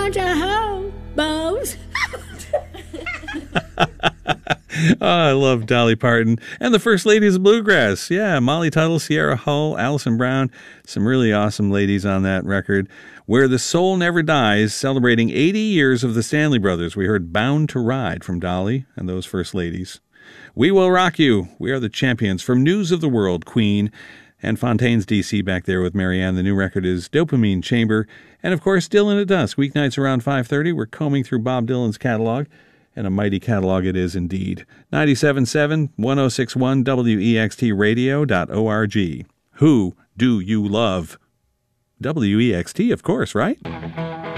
bunch of hobos. Oh, I love Dolly Parton and the First Ladies of Bluegrass. Yeah, Molly Tuttle, Sierra Hull, Alison Brown, some really awesome ladies on that record. Where the Soul Never Dies, celebrating 80 years of the Stanley Brothers. We heard Bound to Ride from Dolly and those First Ladies. We Will Rock You. We Are the Champions from News of the World, Queen. And Fontaine's DC back there with Marianne. The new record is Dopamine Chamber. And, of course, Dylan at Dusk. Weeknights around 5:30. We're combing through Bob Dylan's catalog. And a mighty catalog it is indeed. 97.7, 106.1, WEXTradio.org. Who do you love? WEXT, of course, right?